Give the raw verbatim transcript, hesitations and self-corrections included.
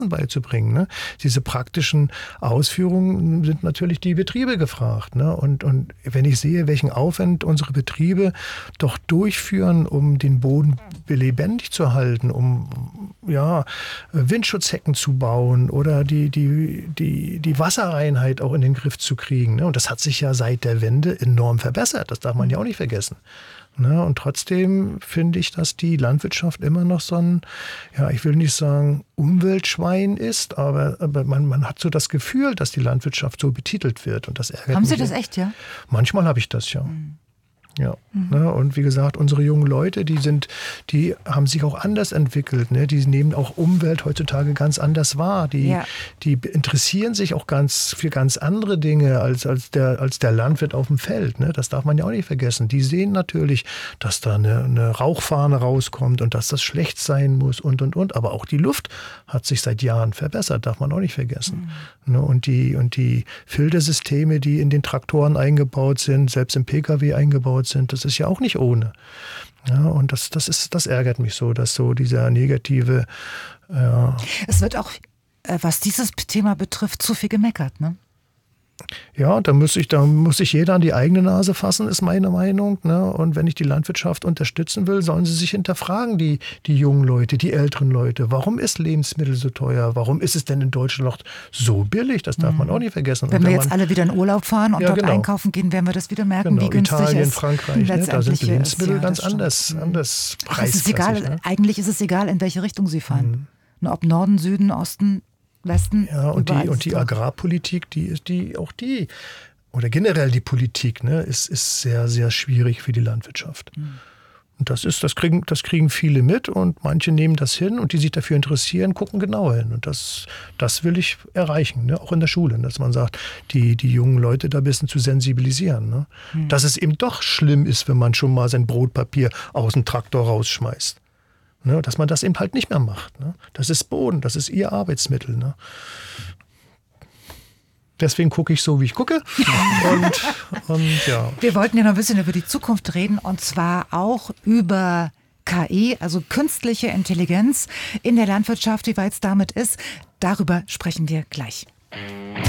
beizubringen. Ne? Diese praktischen Ausführungen sind natürlich die Betriebe gefragt. Ne? Und, und wenn ich sehe, welchen Aufwand unsere Betriebe doch durchführen, um den Boden lebendig zu halten, um ja, Windschutzhecken zu bauen oder die, die, die, die Wasserreinheit auch in den Griff zu kriegen. Ne? Und das hat sich ja seit der Wende enorm verbessert. Das darf man ja auch nicht vergessen. Ne, und trotzdem finde ich, dass die Landwirtschaft immer noch so ein, ja, ich will nicht sagen Umweltschwein ist, aber, aber man, man hat so das Gefühl, dass die Landwirtschaft so betitelt wird. Und das ärgert Haben mich. Sie das echt, ja? Manchmal habe ich das, ja. Mhm. Ja, mhm. ne, und wie gesagt, unsere jungen Leute, die sind, die haben sich auch anders entwickelt. Ne? Die nehmen auch Umwelt heutzutage ganz anders wahr. Die, ja. die interessieren sich auch ganz für ganz andere Dinge als, als, der, als der Landwirt auf dem Feld. Ne? Das darf man ja auch nicht vergessen. Die sehen natürlich, dass da eine, eine Rauchfahne rauskommt und dass das schlecht sein muss und, und, und. Aber auch die Luft hat sich seit Jahren verbessert, darf man auch nicht vergessen. Mhm. Ne? Und die, und die Filtersysteme, die in den Traktoren eingebaut sind, selbst im Pkw eingebaut sind, das ist ja auch nicht ohne. Ja, und das, das, ist, das ärgert mich so, dass so dieser negative... Ja. Es wird auch, was dieses Thema betrifft, zu viel gemeckert, ne? Ja, da muss, ich, da muss sich jeder an die eigene Nase fassen, ist meine Meinung. Ne? Und wenn ich die Landwirtschaft unterstützen will, sollen sie sich hinterfragen, die, die jungen Leute, die älteren Leute. Warum ist Lebensmittel so teuer? Warum ist es denn in Deutschland noch so billig? Das darf mhm. man auch nicht vergessen. Wenn und wir wenn jetzt man, alle wieder in Urlaub fahren und ja, dort genau. einkaufen gehen, werden wir das wieder merken, genau. wie günstig Italien, es ist. Frankreich, ne? Da sind Lebensmittel ist, ja, ganz anders, anders Ach, es ist egal, ne? Eigentlich ist es egal, in welche Richtung sie fahren. Mhm. Ob Norden, Süden, Osten, Westen. Ja, und die, und die Agrarpolitik, die ist die, auch die, oder generell die Politik, ne, ist, ist sehr, sehr schwierig für die Landwirtschaft. Mhm. Und das ist, das kriegen, das kriegen viele mit und manche nehmen das hin und die sich dafür interessieren, gucken genauer hin. Und das, das will ich erreichen, ne, auch in der Schule, dass man sagt, die, die jungen Leute da ein bisschen zu sensibilisieren. Ne? Mhm. Dass es eben doch schlimm ist, wenn man schon mal sein Brotpapier aus dem Traktor rausschmeißt. Ne, dass man das eben halt nicht mehr macht. Ne? Das ist Boden, das ist ihr Arbeitsmittel. Ne? Deswegen gucke ich so, wie ich gucke. und, und, ja. Wir wollten ja noch ein bisschen über die Zukunft reden und zwar auch über K I, also künstliche Intelligenz in der Landwirtschaft, wie weit es damit ist. Darüber sprechen wir gleich.